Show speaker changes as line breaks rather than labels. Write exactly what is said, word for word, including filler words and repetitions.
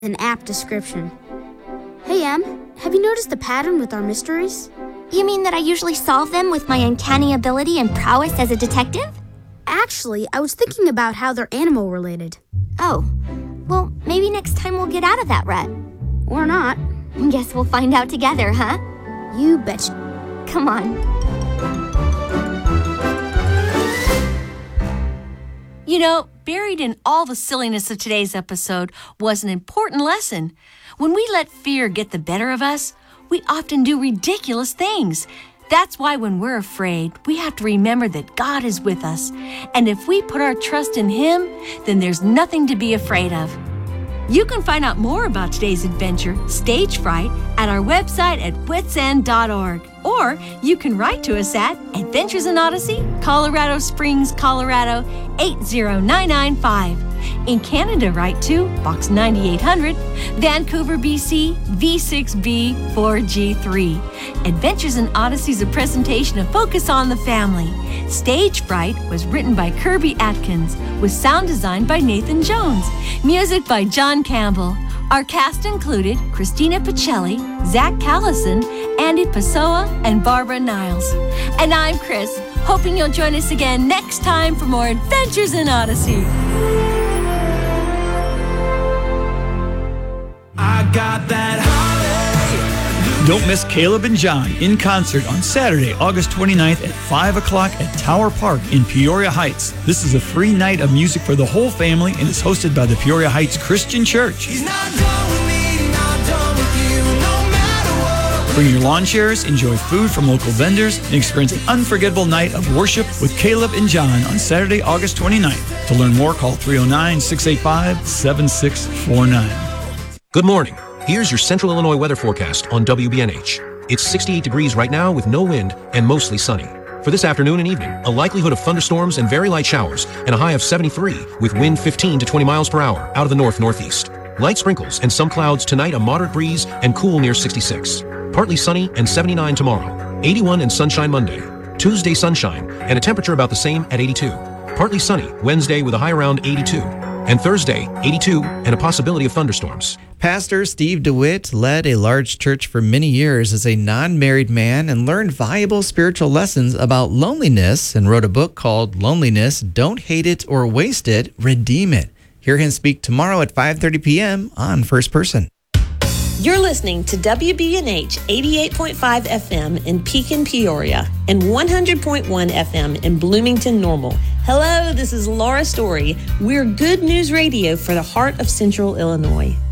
An apt description. Hey, Em, have you noticed a pattern with our mysteries?
You mean that I usually solve them with my uncanny ability and prowess as a detective?
Actually, I was thinking about how they're animal-related.
Oh, well, maybe next time we'll get out of that rut.
Or not.
Guess we'll find out together, huh?
You betcha.
Come on.
You know, buried in all the silliness of today's episode was an important lesson. When we let fear get the better of us, we often do ridiculous things. That's why when we're afraid, we have to remember that God is with us. And if we put our trust in Him, then there's nothing to be afraid of. You can find out more about today's adventure, Stage Fright, at our website at wits end dot org. Or you can write to us at Adventures in Odyssey, Colorado Springs, Colorado, eight zero nine nine five. In Canada, write to Box ninety-eight hundred, Vancouver, B C, V six B four G three. Adventures in Odyssey is a presentation of Focus on the Family. Stage Fright was written by Kirby Atkins, with sound design by Nathan Jones. Music by John Campbell. Our cast included Christina Pacelli, Zach Callison, Andy Pessoa, and Barbara Niles. And I'm Chris, hoping you'll join us again next time for more Adventures in Odyssey.
I got that holiday.
Don't miss Caleb and John in concert on Saturday, August twenty-ninth at five o'clock at Tower Park in Peoria Heights. This is a free night of music for the whole family and is hosted by the Peoria Heights Christian Church.
He's not done with me, not done with you, no matter what.
Bring your lawn chairs, enjoy food from local vendors, and experience an unforgettable night of worship with Caleb and John on Saturday, August twenty-ninth. To learn more, call three oh nine, six eight five, seven six four nine.
Good morning. Here's your Central Illinois weather forecast on W B N H. It's sixty-eight degrees right now with no wind and mostly sunny. For this afternoon and evening, a likelihood of thunderstorms and very light showers and a high of seventy-three with wind fifteen to twenty miles per hour out of the north-northeast. Light sprinkles and some clouds tonight, a moderate breeze and cool near sixty-six. Partly sunny and seventy-nine tomorrow. eighty-one and sunshine Monday. Tuesday sunshine and a temperature about the same at eighty-two. Partly sunny Wednesday with a high around eighty-two. And Thursday, eighty-two, and a possibility of thunderstorms.
Pastor Steve DeWitt led a large church for many years as a non-married man and learned valuable spiritual lessons about loneliness and wrote a book called Loneliness, Don't Hate It or Waste It, Redeem It. Hear him speak tomorrow at five thirty p.m. on First Person.
You're listening to W B N H eighty-eight point five F M in Pekin, Peoria, and one hundred point one F M in Bloomington, Normal. Hello, this is Laura Story. We're good news radio for the heart of Central Illinois.